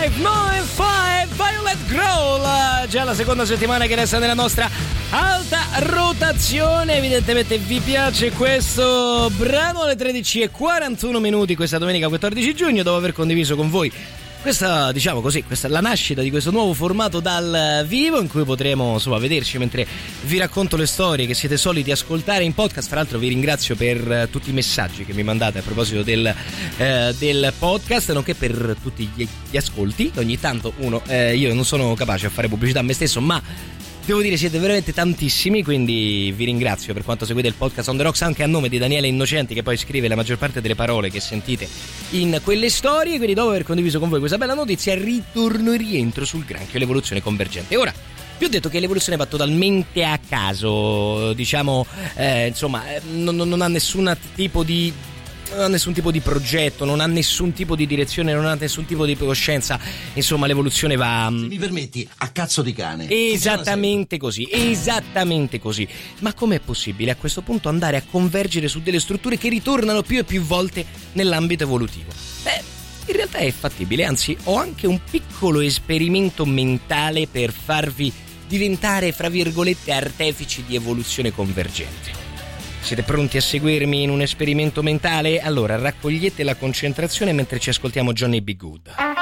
595 Violet Growl, già la seconda settimana che resta nella nostra alta rotazione. Evidentemente vi piace questo brano. Alle 13:41 questa domenica 14 giugno, dopo aver condiviso con voi questa, diciamo così, questa è la nascita di questo nuovo formato dal vivo, in cui potremo insomma vederci mentre vi racconto le storie che siete soliti ascoltare in podcast. Tra l'altro vi ringrazio per tutti i messaggi che mi mandate a proposito del podcast, nonché per tutti gli ascolti. Ogni tanto io non sono capace a fare pubblicità a me stesso, ma devo dire siete veramente tantissimi, quindi vi ringrazio per quanto seguite il podcast On The Rocks, anche a nome di Daniele Innocenti, che poi scrive la maggior parte delle parole che sentite in quelle storie. Quindi dopo aver condiviso con voi questa bella notizia, ritorno e rientro sul granchio, l'evoluzione convergente. Ora, vi ho detto che l'evoluzione va totalmente a caso, diciamo, insomma, non ha nessun tipo di progetto, non ha nessun tipo di direzione, non ha nessun tipo di coscienza. Insomma, l'evoluzione va, se mi permetti, a cazzo di cane. Esattamente così. Ma com'è possibile a questo punto andare a convergere su delle strutture che ritornano più e più volte nell'ambito evolutivo? Beh, in realtà è fattibile, anzi ho anche un piccolo esperimento mentale per farvi diventare, fra virgolette, artefici di evoluzione convergente. Siete pronti a seguirmi in un esperimento mentale? Allora raccogliete la concentrazione mentre ci ascoltiamo Johnny B. Good.